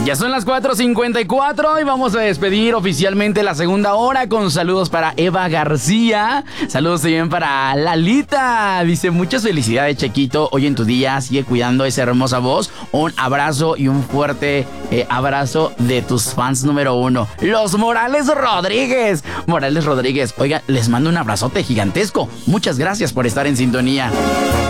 Ya son las 4:54 y vamos a despedir oficialmente la segunda hora con saludos para Eva García. Saludos también para Lalita. Dice, muchas felicidades, Chequito. Hoy en tu día sigue cuidando esa hermosa voz. Un abrazo y un fuerte abrazo de tus fans número 1, los Morales Rodríguez. Morales Rodríguez, oiga, les mando un abrazote gigantesco. Muchas gracias por estar en sintonía.